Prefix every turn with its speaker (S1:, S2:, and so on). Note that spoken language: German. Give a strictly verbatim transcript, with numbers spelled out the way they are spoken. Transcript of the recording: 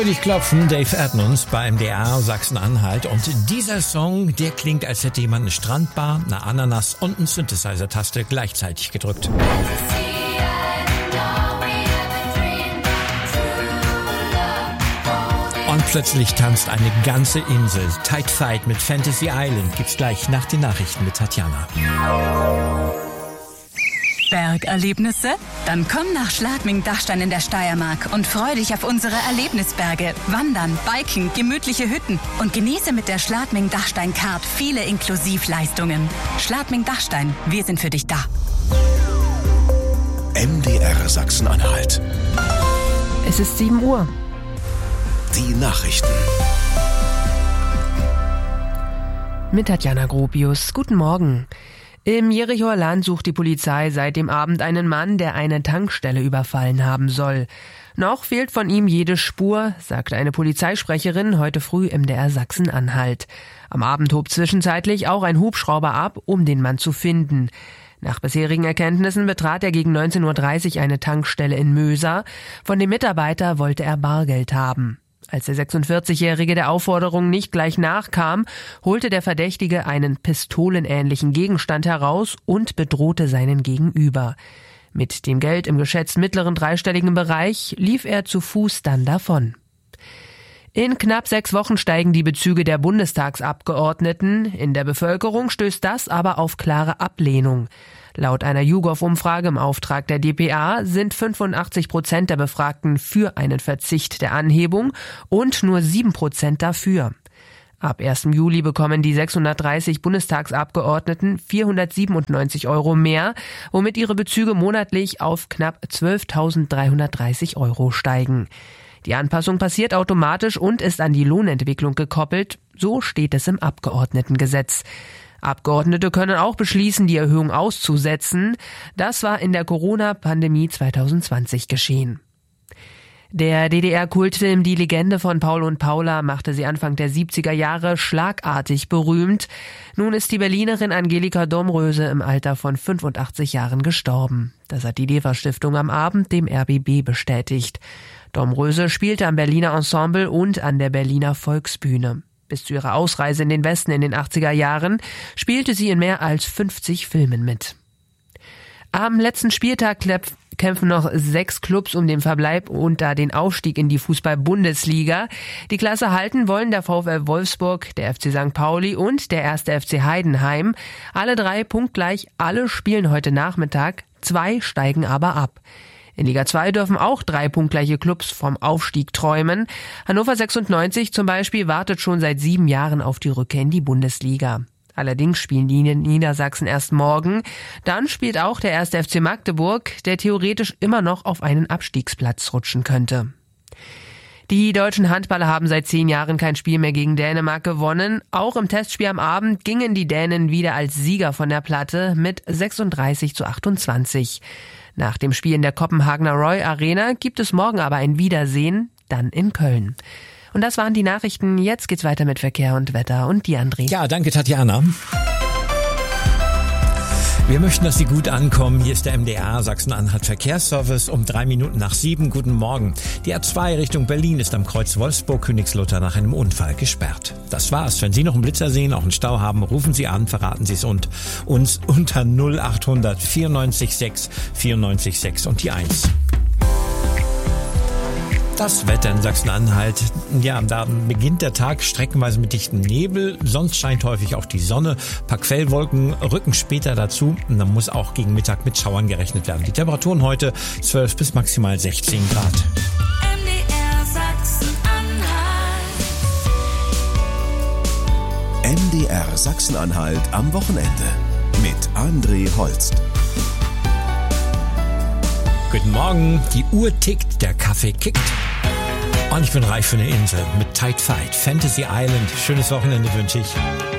S1: Ich klopfen, Dave Edmunds bei M D R Sachsen-Anhalt, und dieser Song, der klingt, als hätte jemand eine Strandbar, eine Ananas und eine Synthesizer-Taste gleichzeitig gedrückt. Und plötzlich tanzt eine ganze Insel. Tight Fight mit Fantasy Island gibt's gleich nach den Nachrichten mit Tatjana.
S2: Bergerlebnisse? Dann komm nach Schladming-Dachstein in der Steiermark und freu dich auf unsere Erlebnisberge. Wandern, Biken, gemütliche Hütten und genieße mit der Schladming-Dachstein-Card viele Inklusivleistungen. Schladming-Dachstein, wir sind für dich da.
S3: M D R Sachsen-Anhalt.
S4: Es ist sieben Uhr.
S3: Die Nachrichten.
S4: Mit Tatjana Gropius. Guten Morgen. Im Jerichoer Land sucht die Polizei seit dem Abend einen Mann, der eine Tankstelle überfallen haben soll. Noch fehlt von ihm jede Spur, sagte eine Polizeisprecherin heute früh im M D R Sachsen-Anhalt. Am Abend hob zwischenzeitlich auch ein Hubschrauber ab, um den Mann zu finden. Nach bisherigen Erkenntnissen betrat er gegen neunzehn Uhr dreißig eine Tankstelle in Möser. Von dem Mitarbeiter wollte er Bargeld haben. Als der sechsundvierzigjährige der Aufforderung nicht gleich nachkam, holte der Verdächtige einen pistolenähnlichen Gegenstand heraus und bedrohte seinen Gegenüber. Mit dem Geld im geschätzt mittleren dreistelligen Bereich lief er zu Fuß dann davon. In knapp sechs Wochen steigen die Bezüge der Bundestagsabgeordneten. In der Bevölkerung stößt das aber auf klare Ablehnung. Laut einer YouGov-Umfrage im Auftrag der D P A sind fünfundachtzig Prozent der Befragten für einen Verzicht der Anhebung und nur sieben Prozent dafür. Ab ersten Juli bekommen die sechshundertdreißig Bundestagsabgeordneten vierhundertsiebenundneunzig Euro mehr, womit ihre Bezüge monatlich auf knapp zwölftausenddreihundertdreißig Euro steigen. Die Anpassung passiert automatisch und ist an die Lohnentwicklung gekoppelt. So steht es im Abgeordnetengesetz. Abgeordnete können auch beschließen, die Erhöhung auszusetzen. Das war in der Corona-Pandemie zweitausendzwanzig geschehen. Der D D R-Kultfilm Die Legende von Paul und Paula machte sie Anfang der siebziger Jahre schlagartig berühmt. Nun ist die Berlinerin Angelika Domröse im Alter von fünfundachtzig Jahren gestorben. Das hat die DEWA-Stiftung am Abend dem R B B bestätigt. Domröse spielte am Berliner Ensemble und an der Berliner Volksbühne. Bis zu ihrer Ausreise in den Westen in den achtziger Jahren spielte sie in mehr als fünfzig Filmen mit. Am letzten Spieltag kämpfen noch sechs Clubs um den Verbleib unter den Aufstieg in die Fußball-Bundesliga. Die Klasse halten wollen der VfL Wolfsburg, der F C Sankt Pauli und der erste F C Heidenheim. Alle drei punktgleich, alle spielen heute Nachmittag, zwei steigen aber ab. In Liga zwei dürfen auch drei punktgleiche Clubs vom Aufstieg träumen. Hannover sechsundneunzig zum Beispiel wartet schon seit sieben Jahren auf die Rückkehr in die Bundesliga. Allerdings spielen die in Niedersachsen erst morgen. Dann spielt auch der erste F C Magdeburg, der theoretisch immer noch auf einen Abstiegsplatz rutschen könnte. Die deutschen Handballer haben seit zehn Jahren kein Spiel mehr gegen Dänemark gewonnen. Auch im Testspiel am Abend gingen die Dänen wieder als Sieger von der Platte mit sechsunddreißig zu achtundzwanzig. Nach dem Spiel in der Kopenhagener Roy Arena gibt es morgen aber ein Wiedersehen, dann in Köln. Und das waren die Nachrichten. Jetzt geht's weiter mit Verkehr und Wetter und die André.
S1: Ja, danke Tatjana. Wir möchten, dass Sie gut ankommen. Hier ist der M D R Sachsen-Anhalt Verkehrsservice um drei Minuten nach sieben. Guten Morgen. Die A zwei Richtung Berlin ist am Kreuz Wolfsburg-Königslutter nach einem Unfall gesperrt. Das war's. Wenn Sie noch einen Blitzer sehen, auch einen Stau haben, rufen Sie an, verraten Sie es und uns unter null achthundert vierundneunzig sechs vierundneunzig sechs und die eins. Das Wetter in Sachsen-Anhalt, ja, da beginnt der Tag streckenweise mit dichtem Nebel, sonst scheint häufig auch die Sonne, ein paar Quellwolken rücken später dazu und dann muss auch gegen Mittag mit Schauern gerechnet werden. Die Temperaturen heute zwölf bis maximal sechzehn Grad.
S5: M D R Sachsen-Anhalt.
S3: M D R Sachsen-Anhalt am Wochenende mit André Holst.
S1: Guten Morgen, die Uhr tickt, der Kaffee kickt. Und ich bin reif für eine Insel mit Tight Fight, Fantasy Island. Schönes Wochenende wünsche ich.